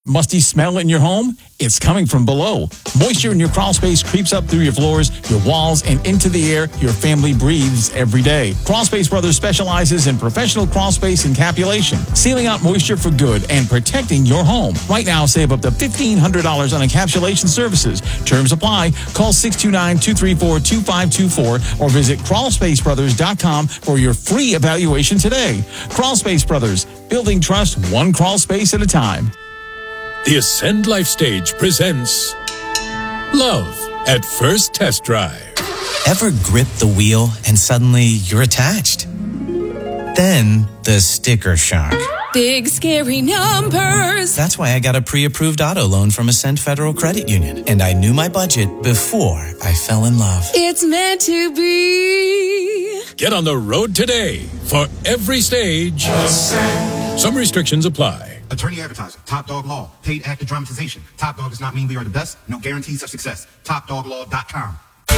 Musty smell in your home? It's coming from below. Moisture in your crawl space creeps up through your floors, your walls, and into the air your family breathes every day. Crawl Space Brothers specializes in professional crawl space encapsulation, sealing out moisture for good and protecting your home. Right now, save up to $1,500 on encapsulation services. Terms apply. Call 629-234-2524 or visit crawlspacebrothers.com for your free evaluation today. Crawl Space Brothers, building trust one crawl space at a time. The Ascend Life Stage presents Love at First Test Drive. Ever grip the wheel and suddenly you're attached? Then the sticker shock. Big scary numbers. That's why I got a pre-approved auto loan from Ascend Federal Credit Union. And I knew my budget before I fell in love. It's meant to be. Get on the road today for every stage. Some restrictions apply. Attorney advertiser, Top Dog Law, paid actor dramatization. Top Dog does not mean we are the best. No guarantees of success. TopDogLaw.com.